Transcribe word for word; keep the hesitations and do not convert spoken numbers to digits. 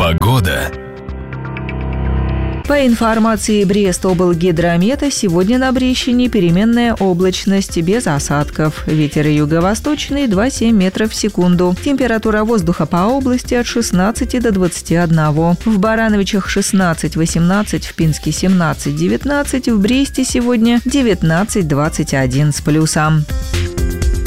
Погода. По информации Брест-облгидромета, сегодня на Брещине переменная облачность без осадков. Ветер юго-восточный два-семь метров в секунду. Температура воздуха по области от шестнадцати до двадцати одного. В Барановичах шестнадцать-восемнадцать, в Пинске семнадцать-девятнадцать, в Бресте сегодня девятнадцать-двадцать один с плюсом.